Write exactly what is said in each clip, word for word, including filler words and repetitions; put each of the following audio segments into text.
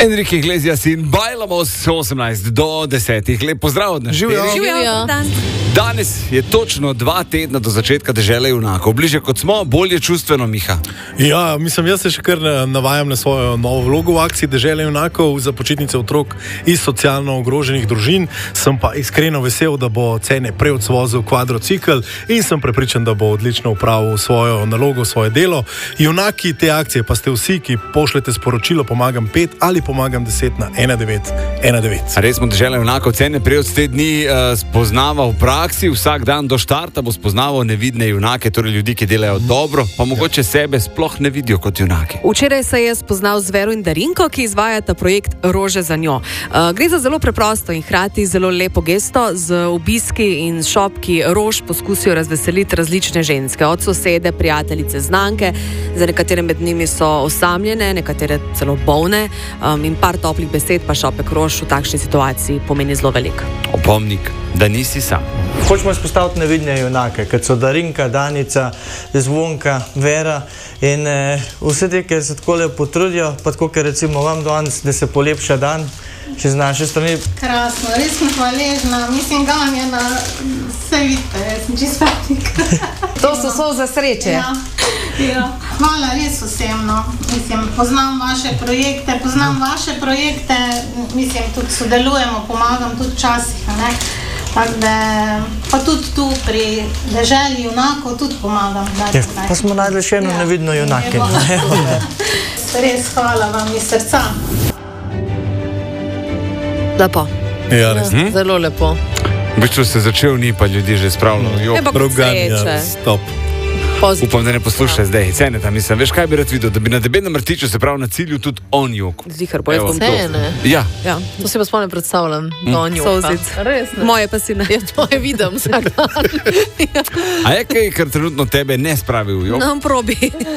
Enrique Iglesias in bajlamo s osemnajst do desetih. Lep pozdrav od nas. Živijo. Živijo. Danes je točno dva tedna do začetka Dežele junakov. Bliže kot smo, bolje čustveno, Miha. Ja, mislim, jaz se še kar navajam na svojo novo vlogo v akciji Dežele junakov za počitnice otrok iz socialno ogroženih družin. Sem pa iskreno vesel, da bo Cene prej odsvozil kvadrocikl in sem prepričan, da bo odlično upravil svojo nalogo, svoje delo. Junaki te akcije pa ste vsi, ki pošljete sporočilo Pomagam pet ali Pomagam deset na ena devet ena devet. Res smo Dežela junakov. Cene prej od te dni uh, spoznava v praksi. Vsak dan do štarta bo spoznaval nevidne junake, torej ljudi, ki delajo dobro, pa mogoče sebe sploh ne vidijo kot junake. Včeraj se je spoznal z Vero in Darinko, ki izvajata projekt Rože za njo. Uh, gre za zelo preprosto in hkrati zelo lepo gesto. Z obiski in šopki rož poskusijo razveseliti različne ženske, od sosede, prijateljice, znanke, za nekatere med njimi so osamljene, nekatere celo bolne, um, in par toplih besed pa šopek rož v takšni situaciji pomeni zelo veliko. Opomnik, da nisi sam. Hočemo izpostaviti nevidne junake, kot so Darinka, Danica, Zvonka, Vera in eh, vse te, ki se tako lepo potrudijo, pa tako, ker recimo vam danes, da se polepša dan, še z naše strani. Krasno, res sem hvaležna, mislim, ganjena, vse vidite, jaz sem čisto petnik. To so solze sreče. Ja, ja. Hvala res vsem, no. Mislim, poznam vaše projekte, poznam vaše projekte, mislim, tudi sodelujemo, pomagam tudi včasih, ne. Tako da, pa tudi tu pri Deželi junakov tudi pomagam. Ja, pa smo najdli še eno ja. nevidno junake. Res hvala vam iz srca. Lepo. Ja, res. Ja, zelo lepo. V bistvu se začel, ni pa ljudi že spravljalo. Roganja, stop. Pozitiv. Upam, da ne poslušaj ja. zdaj. Ceneta, mislim, veš, kaj bi rad videl? Da bi na debelem rtiču, se pravi na cilju, tudi on jokal. Zihar, bo jaz bom to. Ja. Ja. To si pa spomne predstavljam, da on joka. Res ne. Moje pa si ne. Ja, to je vidim vsak dan. Ja. A je kaj, kar trenutno tebe ne spravi v jok? No, probi.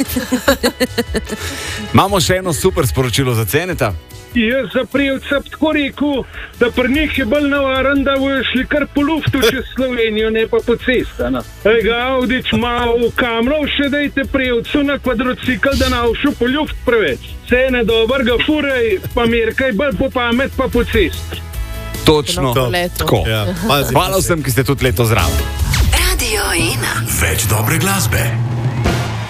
Imamo še eno super sporočilo za Ceneta. Jaz za prijevca tako rekel, da pri njih je bolj navaran, da bojo šli kar po luftu čez Slovenijo, ne pa po cesta. No. Ega, Audič, malo kamrov še dajte prijevcu na kvadrocikl, da navšu po luft preveč. Cene dober ga furaj, pa merkaj bolj po pamet, pa po cest. Točno. Tako. Ja, Hvala vsem, ki ste tudi leto zraven. Radio ena. Več dobre glasbe.